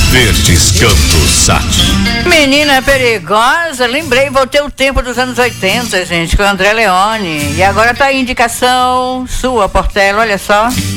Verdes Campos Sat. Menina perigosa, lembrei, voltei o tempo dos anos 80, gente, com o André Leone. E agora tá aí indicação sua, Portela, olha só.